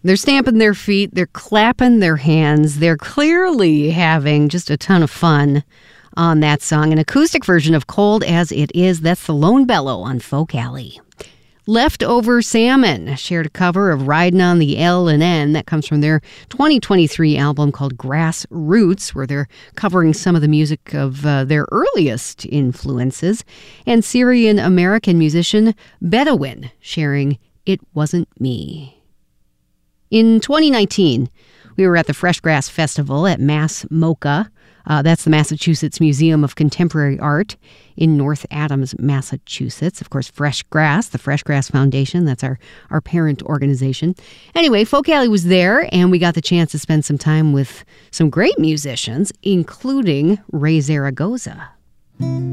They're stamping their feet. They're clapping their hands. They're clearly having just a ton of fun on that song. An acoustic version of Cold as It Is. That's the Lone Bellow on Folk Alley. Leftover Salmon shared a cover of Riding on the L&N. That comes from their 2023 album called Grassroots, where they're covering some of the music of their earliest influences. And Syrian-American musician Bedouin sharing It Wasn't Me. In 2019, we were at the Fresh Grass Festival at Mass MoCA. That's the Massachusetts Museum of Contemporary Art in North Adams, Massachusetts. Of course, Fresh Grass, the Fresh Grass Foundation, that's our parent organization. Anyway, Folk Alley was there, and we got the chance to spend some time with some great musicians, including Ray Zaragoza.